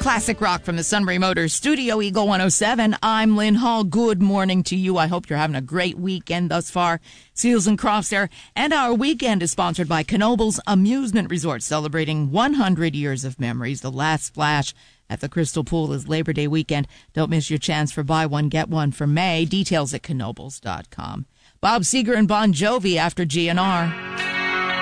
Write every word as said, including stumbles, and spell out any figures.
classic rock from the Sunbury Motors Studio, Eagle one oh seven. I'm Lynn Hall. Good morning to you. I hope you're having a great weekend thus far. Seals and Crofts there. And our weekend is sponsored by Knoebels Amusement Resort, celebrating one hundred years of memories. The last splash at the Crystal Pool is Labor Day weekend. Don't miss your chance for buy one, get one for May. Details at knoebels dot com. Bob Seger and Bon Jovi after G N R.